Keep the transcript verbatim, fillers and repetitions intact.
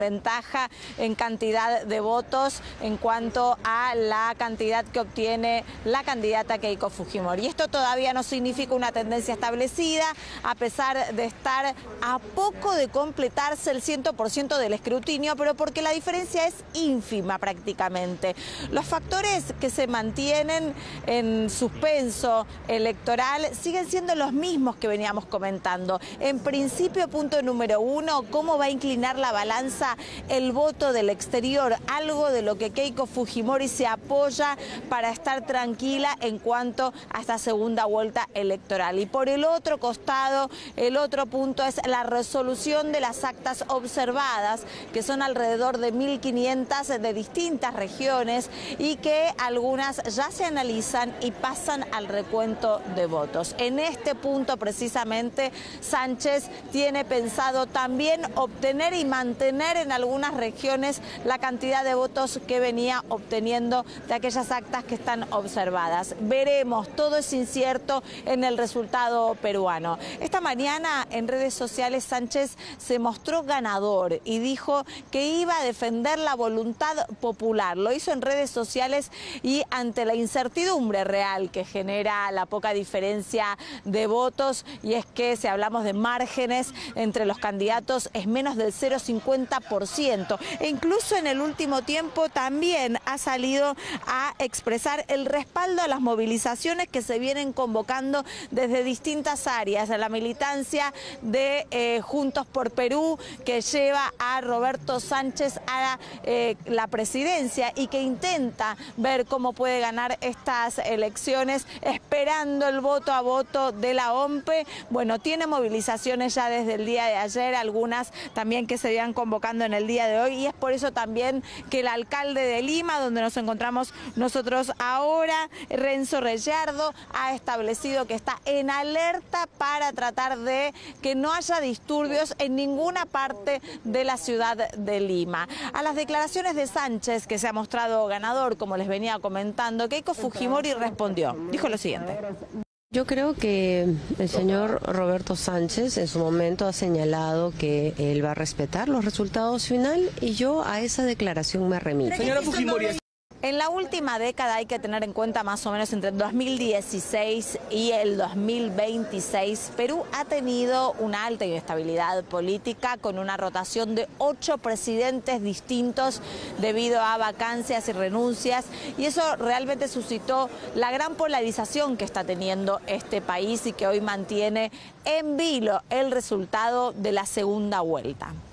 ventaja en cantidad de votos en cuanto a la cantidad que obtiene la candidata Keiko Fujimori. Y esto todavía no significa una tendencia establecida, a pesar de estar a poco de completarse el cien por ciento del escrutinio, pero porque la diferencia es ínfima prácticamente. Los factores que se mantienen en suspenso electoral siguen siendo los mismos que veníamos comentando. En principio, punto número uno, ¿cómo va a inclinar la balanza el voto del exterior? Algo de lo que Keiko Fujimori se apoya para estar tranquila en cuanto a esta segunda vuelta electoral. Y por el otro costado, el otro punto es la resolución de las actas observadas, que son alrededor de mil quinientas de distintas regiones y que algunas ya se analizan y pasan al recuento de votos. En este punto precisamente Sánchez tiene pensado también obtener y mantener en algunas regiones la cantidad de votos que venía obteniendo de aquellas actas que están observadas. Veremos, todo es incierto en el resultado peruano. Esta mañana en redes sociales Sánchez se mostró ganador y dijo que iba a defender la voluntad popular. Lo hizo en redes sociales y ante la incertidumbre real que genera la poca diferencia de votos, y es que si hablamos de márgenes entre los candidatos es menos del cero coma cincuenta por ciento. E incluso en el último tiempo también ha salido a expresar el respaldo a las movilizaciones que se vienen convocando desde distintas áreas, a la militancia de eh, Juntos por Perú, que lleva a Roberto Sánchez a la, eh, la presidencia y que intenta ver cómo puede ganar estas elecciones, esperando el voto a voto de la O M P E. Bueno, tiene movilizaciones ya desde el día de ayer, algunas también que se habían convocando en el día de hoy, y es por eso también que el alcalde de Lima, donde nos encontramos nosotros ahora, Renzo Reyardo, ha establecido que está en alerta para tratar de que no haya disturbios en ninguna parte de la ciudad de Lima. A las declaraciones de Sánchez, que se ha mostrado ganador, como les venía comentando, Keiko Fujimori respondió. Dijo lo siguiente. Yo creo que el señor Roberto Sánchez en su momento ha señalado que él va a respetar los resultados final y yo a esa declaración me remito. Señora Fujimori. En la última década hay que tener en cuenta más o menos entre el dos mil dieciséis y el dos mil veintiséis, Perú ha tenido una alta inestabilidad política con una rotación de ocho presidentes distintos debido a vacancias y renuncias, y eso realmente suscitó la gran polarización que está teniendo este país y que hoy mantiene en vilo el resultado de la segunda vuelta.